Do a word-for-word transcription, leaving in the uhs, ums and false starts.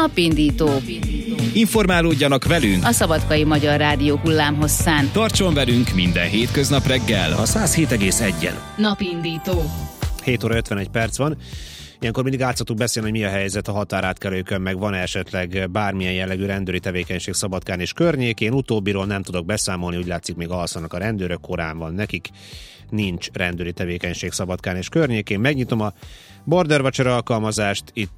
Napindító. Informálódjanak velünk A Szabadkai Magyar Rádió hullámhosszán. Tartson velünk minden hétköznap reggel a száz hét egész egyen. Napindító. hét óra ötvenegy perc van. Ilyenkor mindig át szoktuk beszélni, hogy mi a helyzet a határátkelőkön, meg van esetleg bármilyen jellegű rendőri tevékenység Szabadkán és környékén. Utóbbiról nem tudok beszámolni, úgy látszik, még alszanak a rendőrök, korán van nekik. Nincs rendőri tevékenység Szabadkán és környékén. Megnyitom a bordervacsora alkalmazást, itt